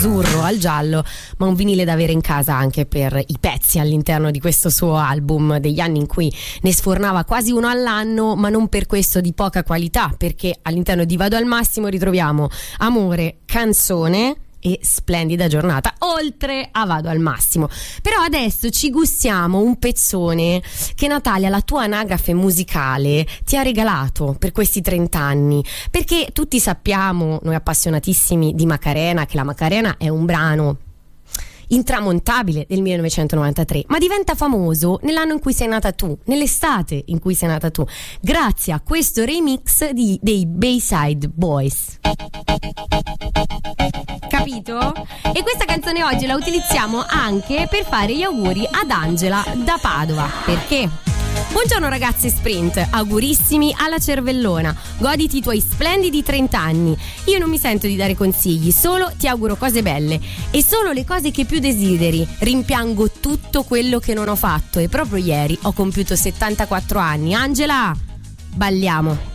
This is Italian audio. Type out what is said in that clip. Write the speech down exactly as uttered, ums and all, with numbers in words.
azzurro al giallo, ma un vinile da avere in casa anche per i pezzi all'interno di questo suo album degli anni in cui ne sfornava quasi uno all'anno, ma non per questo di poca qualità, perché all'interno di Vado al Massimo ritroviamo Amore, Canzone e Splendida Giornata, oltre a Vado al Massimo. Però adesso ci gustiamo un pezzone che Natalia, la tua anagrafe musicale, ti ha regalato per questi trenta anni, perché tutti sappiamo, noi appassionatissimi di Macarena, che la Macarena è un brano intramontabile del millenovecentonovantatré, ma diventa famoso nell'anno in cui sei nata tu, nell'estate in cui sei nata tu, grazie a questo remix di, dei Bayside Boys. Capito? E questa canzone oggi la utilizziamo anche per fare gli auguri ad Angela da Padova. Perché? Buongiorno ragazzi Sprint, augurissimi alla cervellona, goditi i tuoi splendidi trenta anni. Io non mi sento di dare consigli, solo ti auguro cose belle e solo le cose che più desideri. Rimpiango tutto quello che non ho fatto e proprio ieri ho compiuto settantaquattro anni. Angela, balliamo.